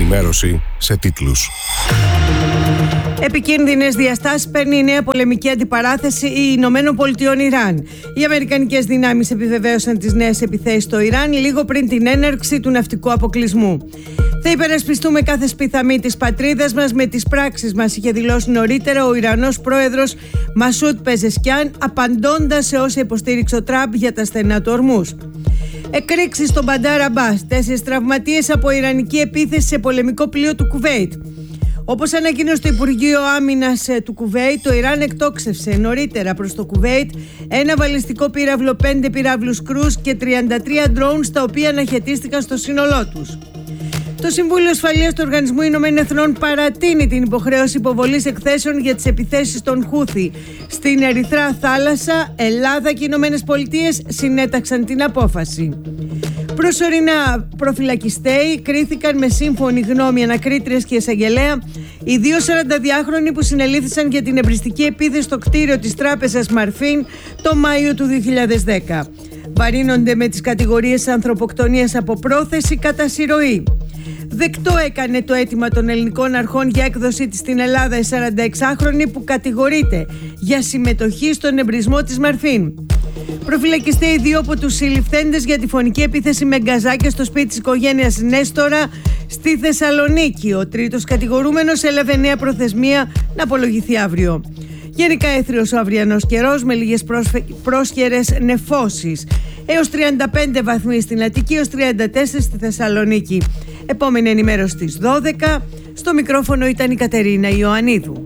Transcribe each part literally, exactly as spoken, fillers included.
Ενημέρωση σε τίτλους. Επικίνδυνες διαστάσεις παίρνει η νέα πολεμική αντιπαράθεση Ηνωμένων Πολιτειών Ιράν. Οι αμερικανικές δυνάμεις επιβεβαίωσαν τις νέες επιθέσεις στο Ιράν λίγο πριν την έναρξη του ναυτικού αποκλεισμού. Θα υπερασπιστούμε κάθε σπιθαμή της πατρίδας μας με τις πράξεις μας, είχε δηλώσει νωρίτερα ο Ιρανός πρόεδρος Μασούτ Πεζεσκιάν, απαντώντας σε όσα υποστήριξε ο Τραμπ για τα στενά του Ορμούζ. Εκρήξεις στον Μπαντάρ Αμπάς, τέσσερις τραυματίες από ιρανική επίθεση σε πολεμικό πλοίο του Κουβέιτ. Όπως ανακοίνωσε το Υπουργείο Άμυνας του Κουβέιτ, το Ιράν εκτόξευσε νωρίτερα προς το Κουβέιτ ένα βαλιστικό πύραυλο, πέντε πυράβλους κρούς και τριάντα τρία drones, τα οποία αναχαιτίστηκαν στο σύνολό τους. Το Συμβούλιο Ασφαλείας του Οργανισμού Ηνωμένων Εθνών παρατείνει την υποχρέωση υποβολής εκθέσεων για τις επιθέσεις των Χούθι στην Ερυθρά Θάλασσα. Ελλάδα και οι Ηνωμένες Πολιτείες συνέταξαν την απόφαση. Προσωρινά προφυλακιστέοι κρίθηκαν με σύμφωνη γνώμη ανακρίτριας και εισαγγελέα οι δύο σαρανταδυάχρονοι που συνελήφθησαν για την εμπριστική επίθεση στο κτίριο της τράπεζας Μαρφίν το Μάιο του δύο χιλιάδες δέκα. Βαρύνονται με τις κατηγορίες ανθρωποκτονίας από πρόθεση κατά συρροή. Δεκτό έκανε το αίτημα των ελληνικών αρχών για έκδοσή της στην Ελλάδα η σαρανταεξάχρονη που κατηγορείται για συμμετοχή στον εμπρισμό της Μαρφίν. Προφυλακιστεί οι δύο από τους συλληφθέντες για τη φωνική επίθεση με γκαζάκια στο σπίτι της οικογένειας Νέστορα στη Θεσσαλονίκη. Ο τρίτος κατηγορούμενος έλαβε νέα προθεσμία να απολογηθεί αύριο. Γενικά έθριος ο αυριανός καιρός με λίγες πρόσχερες νεφώσεις. Έως τριάντα πέντε βαθμοί στην Αττική, έως τριάντα τέσσερα στη Θεσσαλονίκη. Επόμενη ενημέρωση στις δώδεκα. Στο μικρόφωνο ήταν η Κατερίνα Ιωαννίδου.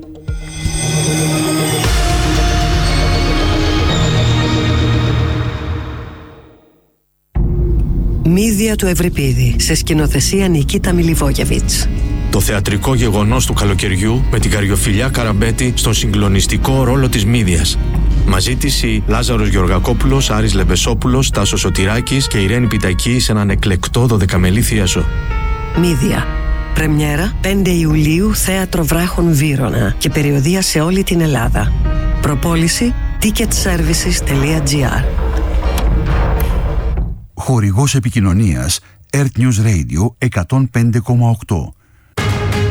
Μύδια του Ευρυπίδη, σε σκηνοθεσία Νικίτα Μιλιβόγεβιτς. Το θεατρικό γεγονός του καλοκαιριού με την Καριοφιλιά Καραμπέτη στον συγκλονιστικό ρόλο της Μύδιας. Μαζί της οι Λάζαρος Γεωργακόπουλος, Άρης Λεμπεσόπουλος, Τάσος Σωτηράκης και Ιρένη Πιτακή σε έναν εκλεκτό δωδεκαμελή θίασο. Μύδια. Πρεμιέρα πέντε Ιουλίου, Θέατρο Βράχων Βύρωνα και περιοδεία σε όλη την Ελλάδα. Προπόληση ticketservices τελεία gr. Χορηγός επικοινωνίας Earth News Radio εκατόν πέντε κόμμα οκτώ.